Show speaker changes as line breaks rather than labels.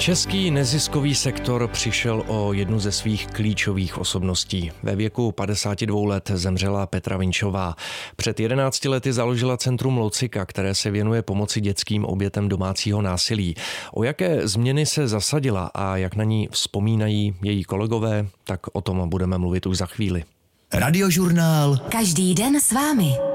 Český neziskový sektor přišel o jednu ze svých klíčových osobností. Ve věku 52 let zemřela Petra Vinčová. Před 11 lety založila centrum Locika, které se věnuje pomoci dětským obětem domácího násilí. O jaké změny se zasadila a jak na ní vzpomínají její kolegové, tak o tom budeme mluvit už za chvíli.
Radiožurnál.
Každý den s vámi.